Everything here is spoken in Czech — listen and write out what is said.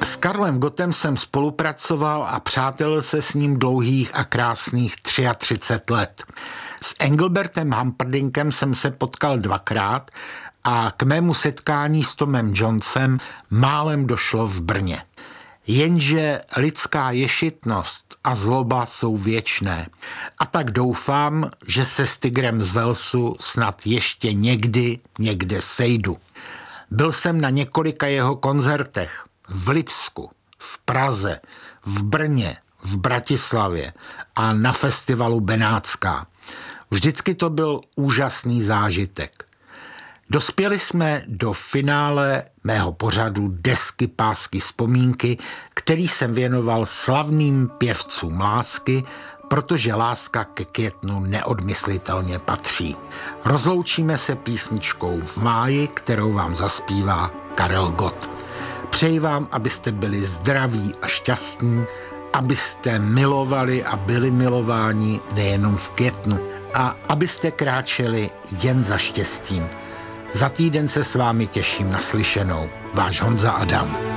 S Karlem Gottem jsem spolupracoval a přátelil se s ním dlouhých a krásných 33 let. S Engelbertem Humperdinkem jsem se potkal 2krát a k mému setkání s Tomem Jonesem málem došlo v Brně. Jenže lidská ješitnost a zloba jsou věčné. A tak doufám, že se s Tigrem z Walesu snad ještě někde sejdu. Byl jsem na několika jeho koncertech v Lipsku, v Praze, v Brně, v Bratislavě a na festivalu Benátská. Vždycky to byl úžasný zážitek. Dospěli jsme do finále mého pořadu Desky, pásky, vzpomínky, který jsem věnoval slavným pěvcům lásky, protože láska ke Květnu neodmyslitelně patří. Rozloučíme se písničkou V máji, kterou vám zaspívá Karel Gott. Přeji vám, abyste byli zdraví a šťastní, abyste milovali a byli milováni nejenom v květnu a abyste kráčeli jen za štěstím. Za týden se s vámi těším na slyšenou. Váš Honza Adam.